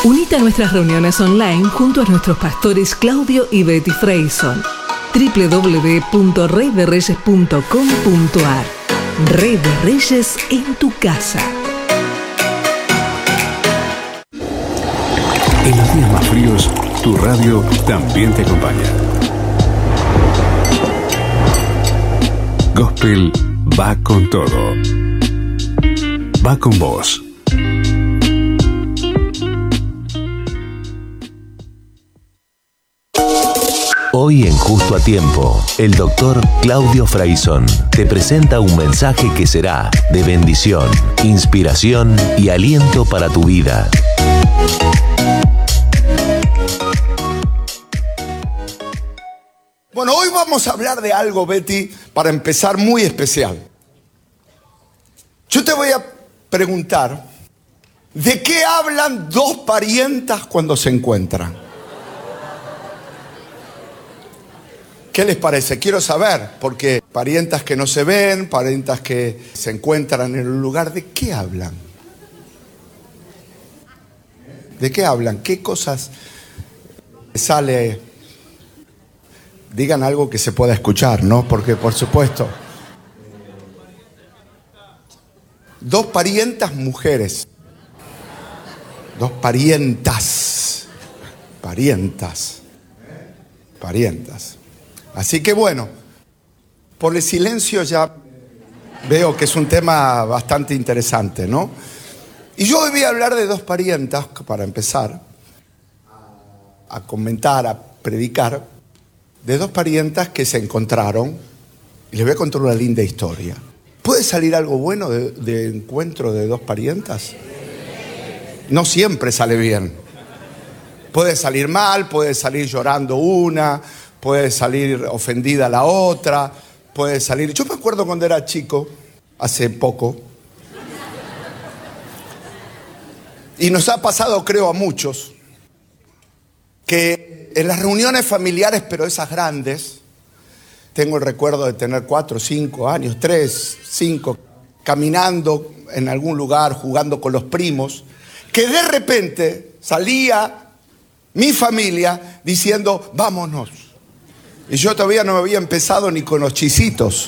Unite a nuestras reuniones online junto a nuestros pastores Claudio y Betty Freyson. www.reyderreyes.com.ar. Rey de Reyes en tu casa. En los días más fríos, tu radio también te acompaña. Gospel va con todo. Va con vos. Hoy en Justo a Tiempo, el doctor Claudio Freyson te presenta un mensaje que será de bendición, inspiración y aliento para tu vida. Bueno, hoy vamos a hablar de algo, Betty, para empezar, muy especial. Yo te voy a preguntar, ¿de qué hablan dos parientas cuando se encuentran? ¿Qué les parece? Quiero saber, porque parientas que no se ven, parientas que se encuentran en un lugar, ¿de qué hablan? ¿De qué hablan? ¿Qué cosas sale? Digan algo que se pueda escuchar, ¿no? Porque, por supuesto, dos parientas mujeres. Dos parientas. Parientas. Así que bueno, por el silencio ya veo que es un tema bastante interesante, ¿no? Y yo hoy voy a hablar de dos parientas, para empezar a comentar, a predicar, de dos parientas que se encontraron, y les voy a contar una linda historia. ¿Puede salir algo bueno de encuentro de dos parientas? No siempre sale bien. Puede salir mal, puede salir llorando una, puede salir ofendida la otra, puede salir... Yo me acuerdo cuando era chico, hace poco, y nos ha pasado, creo, a muchos, que en las reuniones familiares, pero esas grandes, tengo el recuerdo de tener 4, 5 años, 3, 5, caminando en algún lugar, jugando con los primos, que de repente salía mi familia diciendo, vámonos. Y yo todavía no había empezado ni con los chisitos.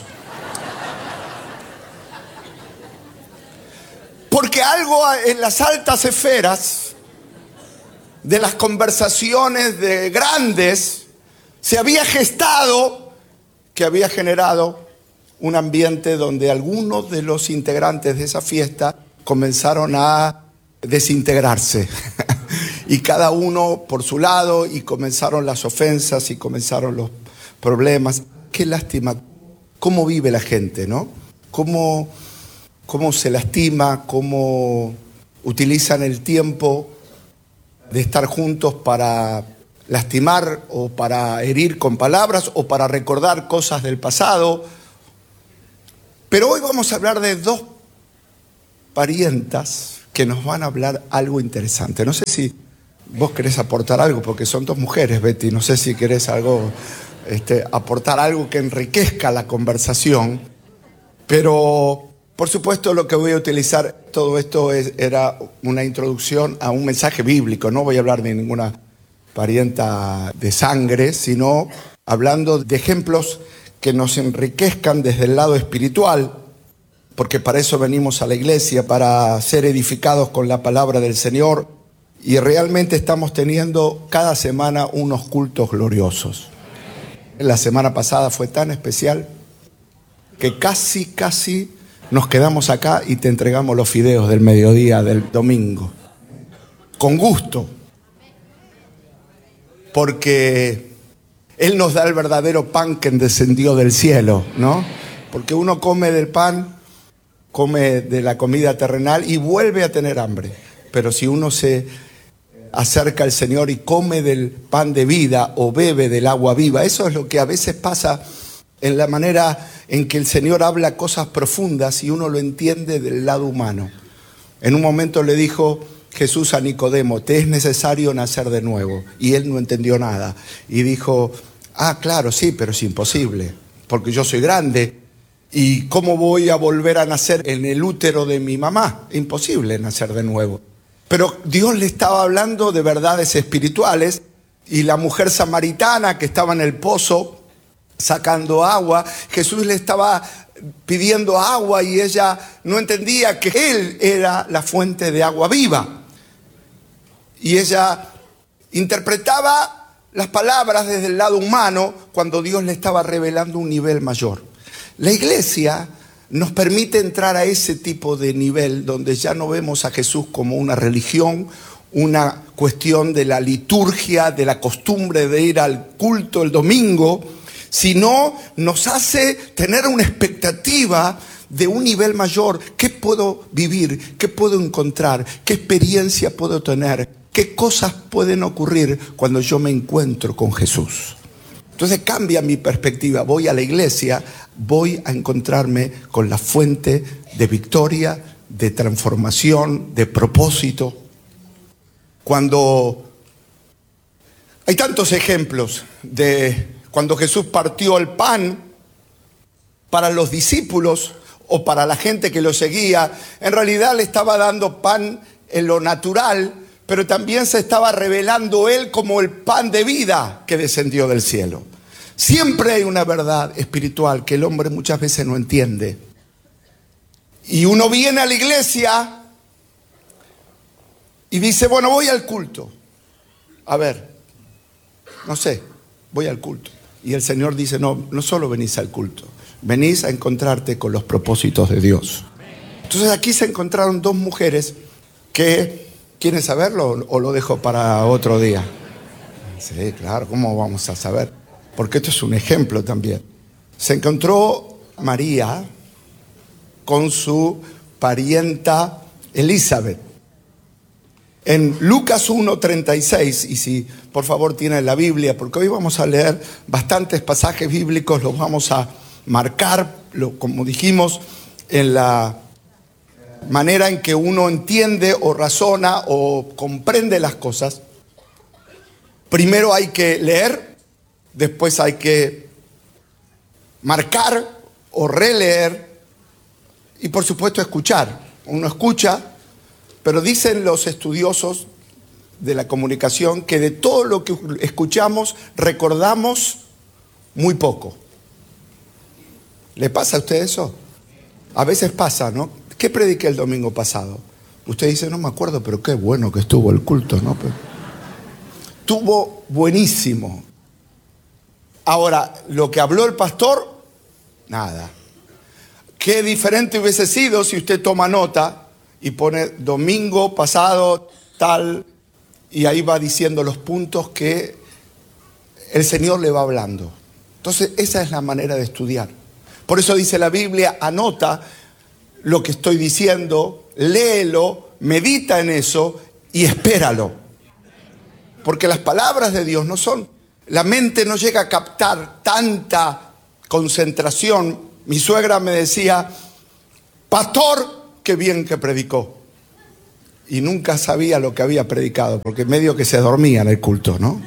Porque algo en las altas esferas de las conversaciones de grandes se había gestado, que había generado un ambiente donde algunos de los integrantes de esa fiesta comenzaron a desintegrarse. Y cada uno por su lado, y comenzaron las ofensas y comenzaron los problemas. Qué lástima cómo vive la gente, ¿no? Cómo se lastima, cómo utilizan el tiempo de estar juntos para lastimar o para herir con palabras o para recordar cosas del pasado. Pero hoy vamos a hablar de dos parientas que nos van a hablar algo interesante. No sé si vos querés aportar algo, porque son dos mujeres, Betty. No sé si querés aportar algo que enriquezca la conversación. Pero, por supuesto, lo que voy a utilizar, todo esto era una introducción a un mensaje bíblico. No voy a hablar de ninguna parienta de sangre, sino hablando de ejemplos que nos enriquezcan desde el lado espiritual, porque para eso venimos a la iglesia, para ser edificados con la palabra del Señor. Y realmente estamos teniendo cada semana unos cultos gloriosos. La semana pasada fue tan especial que casi nos quedamos acá y te entregamos los fideos del mediodía del domingo. Con gusto. Porque Él nos da el verdadero pan que descendió del cielo, ¿no? Porque uno come del pan, come de la comida terrenal y vuelve a tener hambre. Pero si uno se acerca al Señor y come del pan de vida o bebe del agua viva, eso es lo que a veces pasa en la manera en que el Señor habla cosas profundas y uno lo entiende del lado humano. En un momento le dijo Jesús a Nicodemo, te es necesario nacer de nuevo. Y él no entendió nada. Y dijo, claro, sí, pero es imposible, porque yo soy grande. ¿Y cómo voy a volver a nacer en el útero de mi mamá? Imposible nacer de nuevo. Pero Dios le estaba hablando de verdades espirituales, y la mujer samaritana que estaba en el pozo sacando agua, Jesús le estaba pidiendo agua y ella no entendía que Él era la fuente de agua viva. Y ella interpretaba las palabras desde el lado humano cuando Dios le estaba revelando un nivel mayor. La iglesia nos permite entrar a ese tipo de nivel donde ya no vemos a Jesús como una religión, una cuestión de la liturgia, de la costumbre de ir al culto el domingo, sino nos hace tener una expectativa de un nivel mayor. ¿Qué puedo vivir? ¿Qué puedo encontrar? ¿Qué experiencia puedo tener? ¿Qué cosas pueden ocurrir cuando yo me encuentro con Jesús? Entonces cambia mi perspectiva. Voy a la iglesia, voy a encontrarme con la fuente de victoria, de transformación, de propósito. Cuando hay tantos ejemplos de cuando Jesús partió el pan para los discípulos o para la gente que lo seguía, en realidad le estaba dando pan en lo natural, pero también se estaba revelando Él como el pan de vida que descendió del cielo. Siempre hay una verdad espiritual que el hombre muchas veces no entiende. Y uno viene a la iglesia y dice, bueno, voy al culto. A ver, no sé, voy al culto. Y el Señor dice, no solo venís al culto, venís a encontrarte con los propósitos de Dios. Entonces aquí se encontraron dos mujeres que, ¿quieren saberlo o lo dejo para otro día? Sí, claro, ¿cómo vamos a saber? Porque esto es un ejemplo también. Se encontró María con su parienta Elizabeth. En Lucas 1:36, y si por favor tienen la Biblia, porque hoy vamos a leer bastantes pasajes bíblicos, los vamos a marcar, como dijimos, en la manera en que uno entiende o razona o comprende las cosas. Primero hay que leer, después hay que marcar o releer y por supuesto escuchar. Uno escucha, pero dicen los estudiosos de la comunicación que de todo lo que escuchamos recordamos muy poco. ¿Le pasa a usted eso? A veces pasa, ¿no? ¿Qué prediqué el domingo pasado? Usted dice, no me acuerdo, pero qué bueno que estuvo el culto, ¿no? Pero estuvo buenísimo. Ahora, lo que habló el pastor, nada. Qué diferente hubiese sido si usted toma nota y pone domingo pasado tal, y ahí va diciendo los puntos que el Señor le va hablando. Entonces esa es la manera de estudiar. Por eso dice la Biblia, anota lo que estoy diciendo, léelo, medita en eso y espéralo. Porque las palabras de Dios no son, la mente no llega a captar tanta concentración. Mi suegra me decía, pastor, qué bien que predicó. Y nunca sabía lo que había predicado, porque medio que se dormía en el culto, ¿no?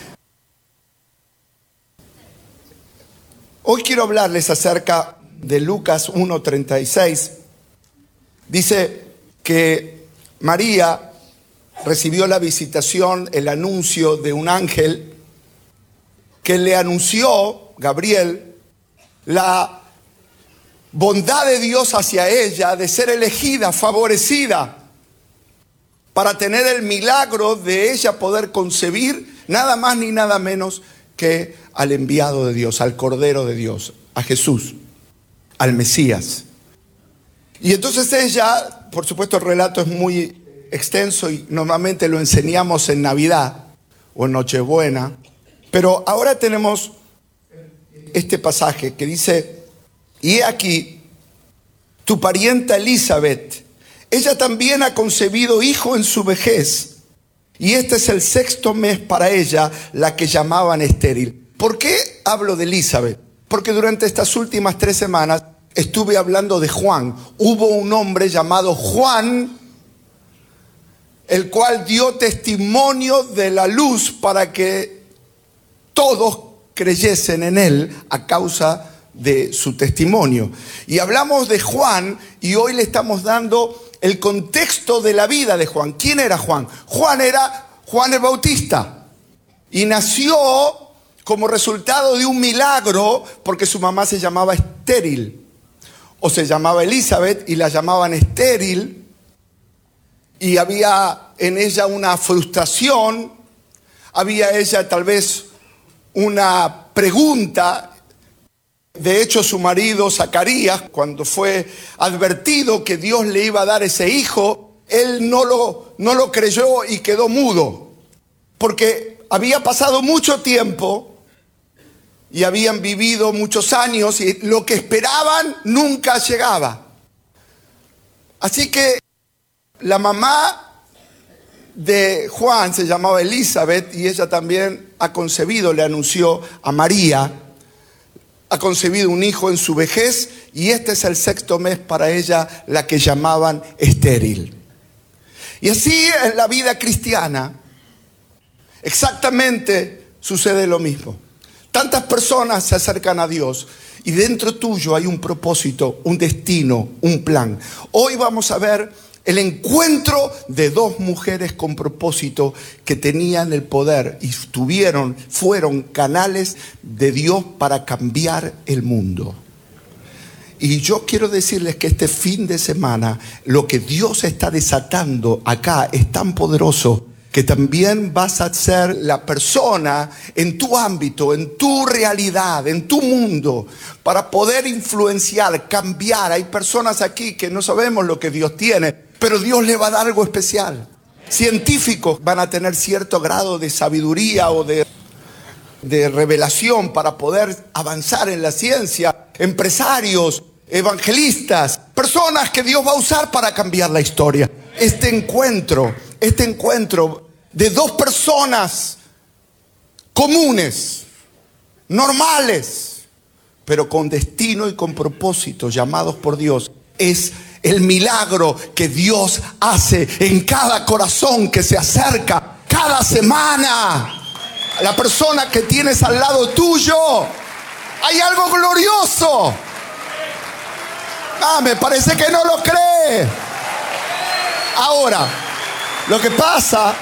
Hoy quiero hablarles acerca de Lucas 1:36. Dice que María recibió la visitación, el anuncio de un ángel que le anunció, Gabriel, la bondad de Dios hacia ella, de ser elegida, favorecida, para tener el milagro de ella poder concebir nada más ni nada menos que al enviado de Dios, al Cordero de Dios, a Jesús, al Mesías. Y entonces ella, por supuesto el relato es muy extenso y normalmente lo enseñamos en Navidad o en Nochebuena, pero ahora tenemos este pasaje que dice, y he aquí, tu parienta Elizabeth, ella también ha concebido hijo en su vejez, y este es el 6º mes para ella, la que llamaban estéril. ¿Por qué hablo de Elizabeth? Porque durante estas últimas 3 semanas estuve hablando de Juan. Hubo un hombre llamado Juan, el cual dio testimonio de la luz para que todos creyesen en él a causa de su testimonio. Y hablamos de Juan y hoy le estamos dando el contexto de la vida de Juan. ¿Quién era Juan? Juan era Juan el Bautista. Y nació como resultado de un milagro porque su mamá se llamaba estéril. O se llamaba Elizabeth y la llamaban estéril. Y había en ella una frustración. Había ella tal vez una pregunta. De hecho, su marido Zacarías, cuando fue advertido que Dios le iba a dar ese hijo, él no lo creyó y quedó mudo. Porque había pasado mucho tiempo y habían vivido muchos años y lo que esperaban nunca llegaba. Así que la mamá de Juan se llamaba Elizabeth y ella también ha concebido, le anunció a María. Ha concebido un hijo en su vejez y este es el 6º mes para ella, la que llamaban estéril. Y así en la vida cristiana exactamente sucede lo mismo. Tantas personas se acercan a Dios y dentro tuyo hay un propósito, un destino, un plan. Hoy vamos a ver el encuentro de 2 mujeres con propósito que tenían el poder y fueron canales de Dios para cambiar el mundo. Y yo quiero decirles que este fin de semana lo que Dios está desatando acá es tan poderoso que también vas a ser la persona en tu ámbito, en tu realidad, en tu mundo, para poder influenciar, cambiar. Hay personas aquí que no sabemos lo que Dios tiene, pero Dios le va a dar algo especial. Científicos van a tener cierto grado de sabiduría o de revelación para poder avanzar en la ciencia. Empresarios, evangelistas, personas que Dios va a usar para cambiar la historia. Este encuentro de 2 personas comunes, normales, pero con destino y con propósito, llamados por Dios, es el milagro que Dios hace en cada corazón que se acerca cada semana. La persona que tienes al lado tuyo, hay algo glorioso. Me parece que no lo cree. Ahora, lo que pasa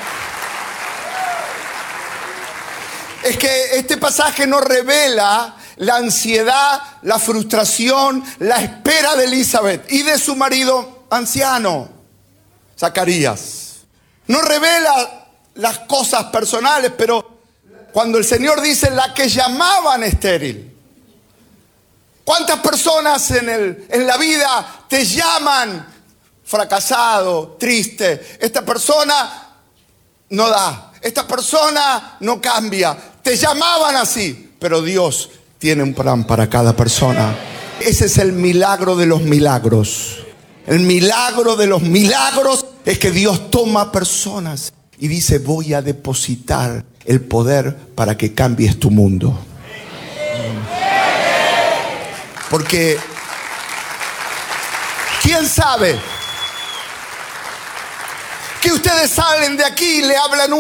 es que este pasaje nos revela la ansiedad, la frustración, la espera de Elizabeth y de su marido anciano, Zacarías. No revela las cosas personales, pero cuando el Señor dice la que llamaban estéril. ¿Cuántas personas en la vida te llaman fracasado, triste? Esta persona no da, esta persona no cambia. Te llamaban así, pero Dios tiene un plan para cada persona. Ese es el milagro de los milagros. El milagro de los milagros es que Dios toma personas y dice: voy a depositar el poder para que cambies tu mundo. Porque ¿quién sabe que ustedes salen de aquí y le hablan